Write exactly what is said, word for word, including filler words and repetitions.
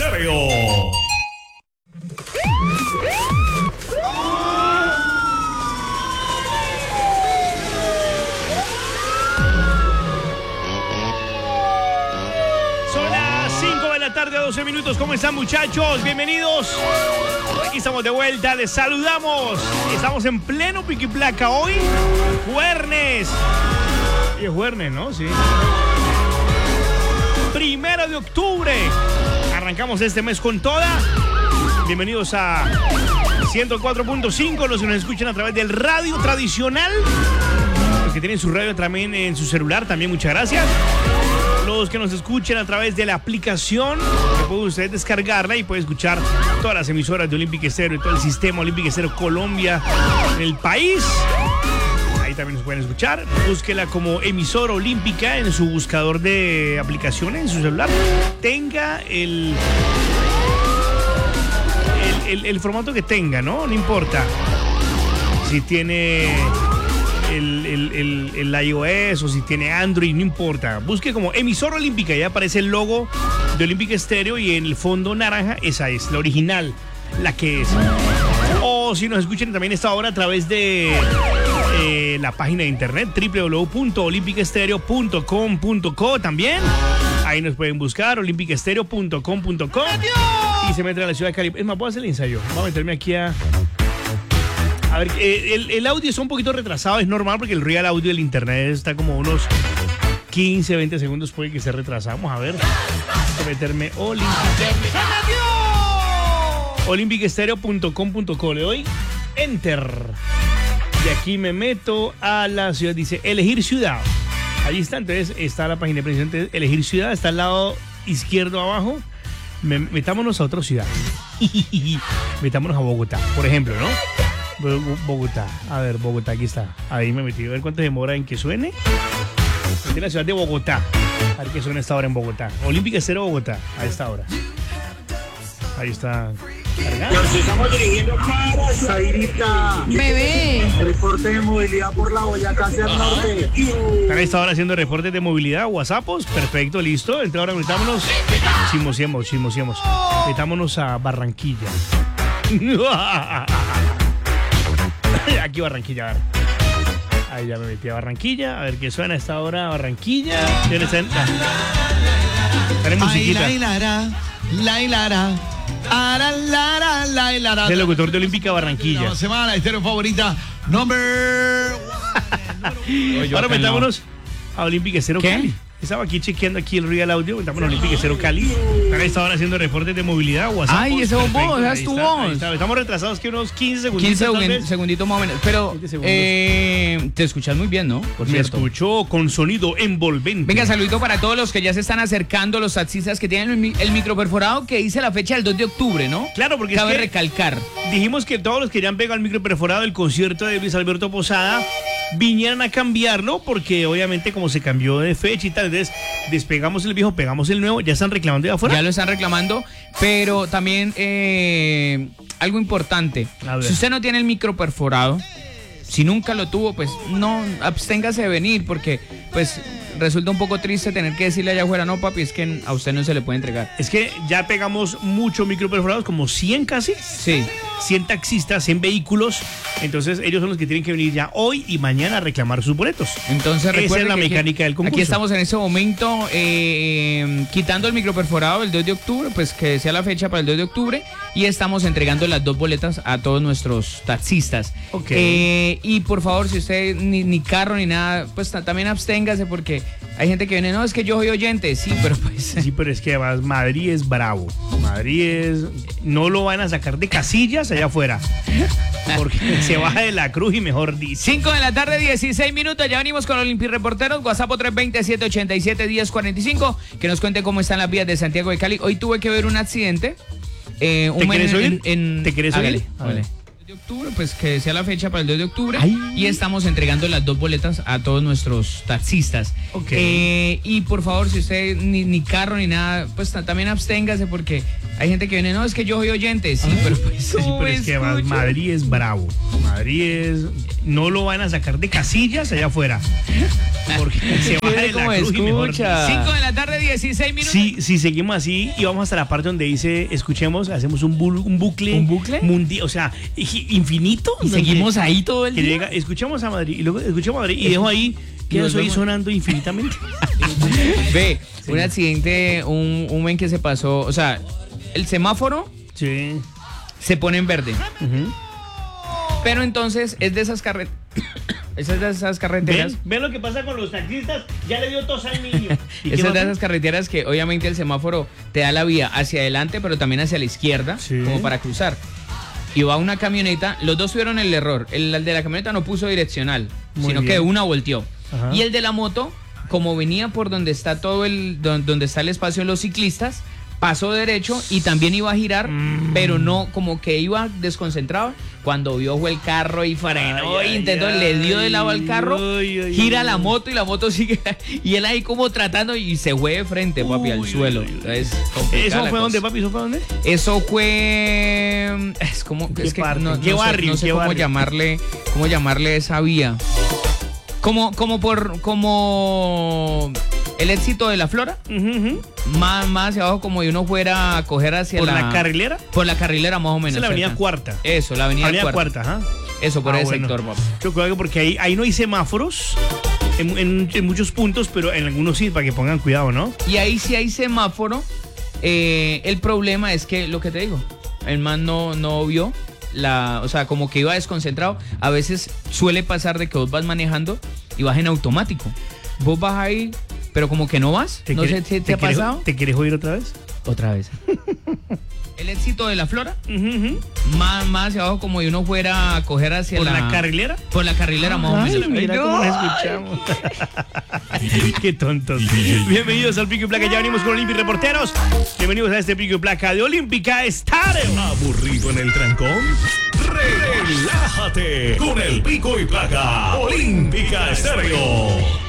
Estéreo. Son las cinco de la tarde, doce minutos. ¿Cómo están, muchachos? Bienvenidos. Aquí estamos de vuelta, les saludamos. Estamos en pleno pico y placa hoy, jueves. Y es jueves, ¿no? Sí. Primero de octubre. Arrancamos este mes con toda. Bienvenidos a ciento cuatro punto cinco, los que nos escuchan a través del radio tradicional. Los que tienen su radio también en su celular, también muchas gracias. Los que nos escuchan a través de la aplicación, que pueden ustedes descargarla y pueden escuchar todas las emisoras de Olympic Stereo y todo el sistema Olympic Stereo Colombia en el país. Ahí también nos pueden escuchar. Búsquela como emisora olímpica en su buscador de aplicaciones, en su celular. Tenga el, el, el, el formato que tenga, ¿no? No importa si tiene el, el, el, el iOS o si tiene Android, no importa. Busque como emisora olímpica y ya aparece el logo de Olympic Stereo y en el fondo naranja, esa es la original, la que es. O si nos escuchan también esta hora a través de eh, la página de internet doble u doble u doble u punto olympic stereo punto com punto co también. Ahí nos pueden buscar, olympic stereo punto com punto co y se meten a la ciudad de Cali. Es más, voy a hacer el ensayo. Voy a meterme aquí a... A ver, eh, el, el audio está un poquito retrasado, es normal porque el real audio del internet está como unos quince, veinte segundos, puede que se retrasado. Vamos a ver. Voy a meterme Olympic. olympic stereo punto com punto co. Le doy Enter. Y aquí me meto a la ciudad. Dice elegir ciudad. Ahí está, entonces está la página de prensa. Entonces, elegir ciudad, está al lado izquierdo abajo. Me, metámonos a otra ciudad. Metámonos a Bogotá, por ejemplo, ¿no? Bogotá. A ver, Bogotá, aquí está. Ahí me metí. A ver cuánto demora en que suene. Esta es la ciudad de Bogotá. A ver qué suena esta hora en Bogotá. Olympic Stereo Bogotá, a esta hora. Ahí está. Nos estamos dirigiendo para Zairita. Bebé. Reporte de movilidad por la Boyacá hacia el norte. Están a esta hora haciendo reportes de movilidad, WhatsAppos. Perfecto, listo. Entonces ahora metámonos. Chismosiemos, chismosiemos. Metámonos a Barranquilla. Aquí Barranquilla, a ver. Ahí ya me metí a Barranquilla. A ver qué suena a esta hora Barranquilla. ¿Tienes en? Tenés musiquita. La hilara, la hilara. Ara, la, la, la, la, la. El locutor de Olímpica Barranquilla. La semana, estéreo favorita, number one. Ahora metámonos a Olympic Stereo ¿Qué? Cali. Estaba aquí chequeando aquí el real audio. Metámonos a Olympic Stereo Cali. Están a esta hora haciendo reportes de movilidad, WhatsApp. Ay, ese vos, esa es tu voz. Estamos retrasados que unos quince segundos. quince segun- segunditos más o menos. Pero quince segundos. eh, te escuchas muy bien, ¿no? Por Me cierto. escuchó con sonido envolvente. Venga, saludito para todos los que ya se están acercando, los taxistas que tienen el, mi- el micro perforado que dice la fecha del dos de octubre, ¿no? Claro, porque Cabe es que recalcar. dijimos que todos los que ya han pegado el micro perforado del concierto de Luis Alberto Posada vinieran a cambiarlo, porque obviamente como se cambió de fecha y tal, entonces despegamos el viejo, pegamos el nuevo, ya están reclamando de afuera. Ya lo están reclamando, pero también eh, algo importante. A ver. Si usted no tiene el micro perforado, si nunca lo tuvo, pues no, absténgase de venir, porque pues resulta un poco triste tener que decirle allá afuera, no papi, es que a usted no se le puede entregar. Es que ya pegamos muchos micro perforados, como cien casi, Sí. cien taxistas, cien vehículos, entonces ellos son los que tienen que venir ya hoy y mañana a reclamar sus boletos. Entonces Esa recuerde es la que mecánica del concurso. Aquí estamos en este momento eh, quitando el micro perforado el dos de octubre, pues que sea la fecha para el dos de octubre, y estamos entregando las dos boletas a todos nuestros taxistas. Ok. Eh, y por favor, si usted ni, ni carro ni nada, pues ta- también absténgase, porque hay gente que viene, no, es que yo soy oyente, sí, pero pues... Sí, pero es que además Madrid es bravo. Madrid es... No lo van a sacar de casillas allá afuera. Porque se baja de la cruz y mejor dice. cinco de la tarde, dieciséis minutos, ya venimos con los Olympic Reporteros, WhatsApp tres dos cero, siete ocho siete, uno cero cuatro cinco, que nos cuente cómo están las vías de Santiago de Cali. Hoy tuve que ver un accidente. Eh, un ¿Te men quieres en- oír? en- ¿Te quieres hágale, oír? A hágale. ver. dos de octubre, pues que sea la fecha para el dos de octubre. Ay. Y estamos entregando las dos boletas a todos nuestros taxistas. Ok. Eh, y por favor, si usted ni, ni carro ni nada, pues ta- también absténgase, porque hay gente que viene, no, es que yo soy oyente, sí, pero pues... Sí, pero es que además escucho. Madrid es bravo. Madrid es... no lo van a sacar de casillas allá afuera. Porque se baja de la cruz y mejor. cinco de la tarde, dieciséis minutos. Si, si seguimos así y vamos hasta la parte donde dice, escuchemos, hacemos un, bu un bucle. ¿Un bucle? Mundial, o sea, infinito. Y seguimos ahí todo el que día. Llega, escuchemos a Madrid y luego escuchemos a Madrid y dejo ahí, queda ahí sonando infinitamente. Ve, Sí. un accidente, un, un men que se pasó, o sea, el semáforo Sí. se pone en verde. Uh-huh. Pero entonces es de esas carreteras. Esas de esas carreteras. ¿Ven? ¿Ven lo que pasa con los taxistas? Ya le dio tos al niño. ¿Y qué Esas de pasa? esas carreteras que obviamente el semáforo te da la vía hacia adelante, pero también hacia la izquierda, Sí. como para cruzar. Y va una camioneta, los dos tuvieron el error. El, el de la camioneta no puso direccional, Muy sino bien. que una volteó. Ajá. Y el de la moto, como venía por donde está todo el, don- donde está el espacio de los ciclistas, pasó derecho y también iba a girar, Mm. pero no, como que iba desconcentrado. Cuando vio fue el carro y frenó Ay, y ay, intentó, ay, le dio de lado al carro, ay, ay, gira ay. la moto y la moto sigue. Y él ahí como tratando y se fue de frente, papi, al Uy, suelo. uy, uy. Entonces, complicada ¿Eso la fue dónde, cosa. papi? ¿Eso fue dónde? Eso fue. Es como. ¿Qué Es que parte? no, ¿Qué no sé- barrio? no sé ¿Qué cómo barrio? llamarle. Cómo llamarle esa vía. Como, como por. Como. El éxito de la flora. Uh-huh, uh-huh. Más, más hacia abajo, como si uno fuera a coger hacia ¿Por la. la carrilera? Por la carrilera, más o menos. Esa es la avenida cerca. Cuarta. Eso, la avenida, Avenida Cuarta. Cuarta, ajá. Eso, por Ah, ese bueno. sector, papá. Yo creo que porque ahí, ahí no hay semáforos en, en- en muchos puntos, pero en algunos sí, para que pongan cuidado, ¿no? Y ahí sí hay semáforo. Eh, el problema es que, lo que te digo, el man no, no vio la, o sea, como que iba desconcentrado. A veces suele pasar de que vos vas manejando y vas en automático. Vos vas ahí, pero como que no vas. No sé quieres- si te ha quieres- pasado. ¿Te quieres oír otra vez? Otra vez. El éxito de la flora, Uh-huh, uh-huh. más, más hacia abajo, como si uno fuera a coger hacia ¿Por la, la carrilera? Por la carrilera, más o Ay, menos. mira Ay, cómo no. nos escuchamos. Qué tontos. Bienvenidos al Pico y Placa. Ya venimos con Olímpica Reporteros. Bienvenidos a este Pico y Placa de Olímpica Estéreo. ¿Aburrido en el trancón? Relájate con el Pico y Placa Olímpica Estéreo.